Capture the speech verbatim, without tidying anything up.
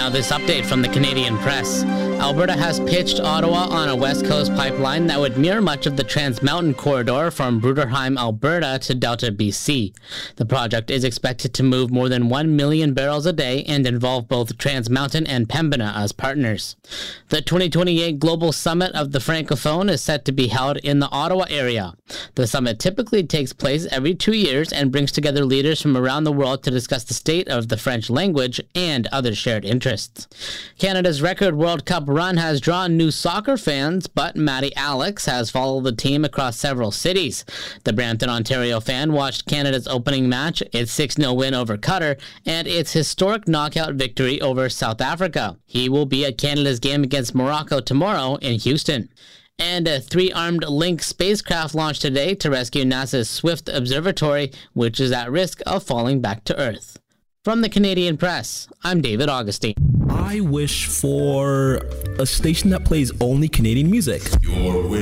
Now this update from the Canadian Press. Alberta has pitched Ottawa on a West Coast pipeline that would mirror much of the Trans Mountain corridor from Bruderheim, Alberta to Delta, B C. The project is expected to move more than one million barrels a day and involve both Trans Mountain and Pembina as partners. The twenty twenty-eight Global Summit of the Francophone is set to be held in the Ottawa area. The summit typically takes place every two years and brings together leaders from around the world to discuss the state of the French language and other shared interests. Canada's record World Cup run has drawn new soccer fans, but Matty Alex has followed the team across several cities. The Brampton, Ontario fan watched Canada's opening match, its six nil win over Qatar, and its historic knockout victory over South Africa. He will be at Canada's game against Morocco tomorrow in Houston. And a three-armed Link spacecraft launched today to rescue NASA's Swift Observatory, which is at risk of falling back to Earth. From the Canadian Press, I'm David Augustine. I wish for a station that plays only Canadian music. Your